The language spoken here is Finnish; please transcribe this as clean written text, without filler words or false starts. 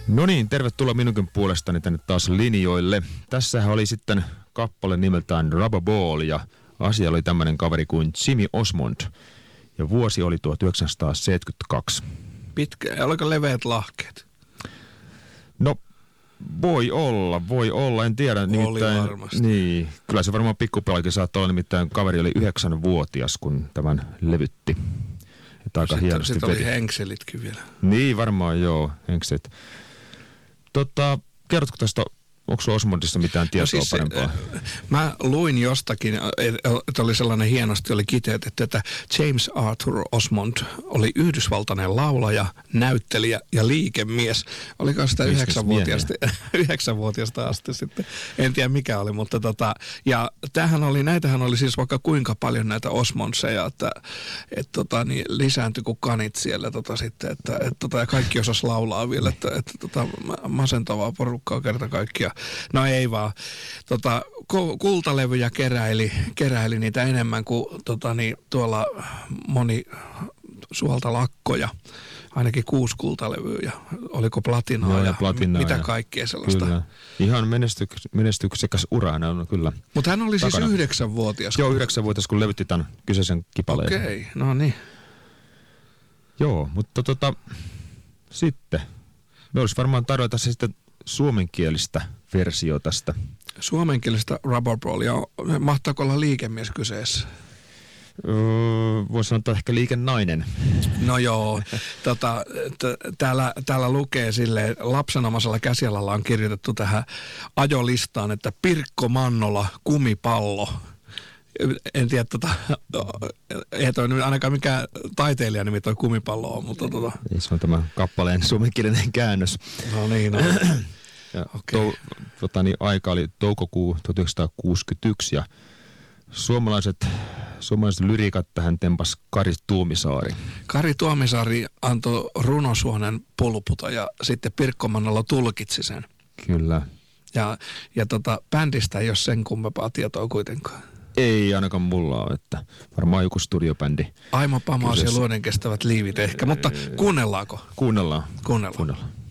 No niin, tervetuloa minunkin puolestani tänne taas linjoille. Tässähän oli sitten kappale nimeltään Rubber Ball ja asia oli tämmöinen kaveri kuin Jimmy Osmond. Ja vuosi oli 1972. Pitkä, oliko leveät lahkeet? No, voi olla, en tiedä. Oli varmasti. Niin, kyllä se varmaan pikkupelakin saattaa olla, nimittäin kaveri oli 9-vuotias, kun tämän levytti. Että aika hienosti sitten vedi. oli henkselitkin vielä. Niin, varmaan joo, henkselit. Kerrotko tästä, onko sulla Osmondista mitään tietoa parempaa? Mä luin jostakin, että oli sellainen hienosti oli kiteytetty, että James Arthur Osmond oli yhdysvaltainen laulaja, näyttelijä ja liikemies. Oliko sitä 9-vuotiaasta asti sitten? En tiedä mikä oli, mutta ja näitähän oli siis vaikka kuinka paljon näitä Osmondseja, että niin lisääntyi kuin kanit siellä sitten, ja kaikki osas laulaa vielä, että masentavaa porukkaa kerta kaikkiaan. No ei vaan. Kultalevyjä keräili niitä enemmän kuin tuolla moni suolta lakkoja. Ainakin 6 kultalevyä. Oliko platinaa ja mitä kaikkea sellaista. Kyllä. Ihan menestyksekäs ura, no kyllä. Mutta hän oli takana. Siis 9-vuotias. Joo, 9-vuotias, kun levytti tämän kyseisen kipaleen. Okei, no niin. Joo, mutta sitten me olisi varmaan tarjota se sitten suomenkielistä versio tästä. Suomenkielistä Rubber Ballia. Mahtaako olla liikemies kyseessä? Voisi sanoa, että ehkä liikennainen. No joo. Täällä lukee silleen, lapsenomaisella käsialalla on kirjoitettu tähän ajolistaan, että Pirkko Mannola, kumipallo. En tiedä, ei toi nyt ainakaan mikään taiteilija nimi toi kumipallo on, mutta Se on tämä kappaleen suomenkielinen käännös. No niin, no. Ja aika oli toukokuu 1961 ja suomalaiset lyriikat tähän tempas Kari Tuomisaari. Kari Tuomisaari antoi runosuonen pulputa ja sitten Pirkko Mannola tulkitsi sen. Kyllä. Ja bändistä ei ole sen kummempaa tietoa kuitenkaan. Ei ainakaan mulla ole, että varmaan joku studiobändi. Aimo Pamaus ja luonnon kestävät liivit ehkä, mutta kuunnellaanko? Kuunnellaan. Kuunnellaan.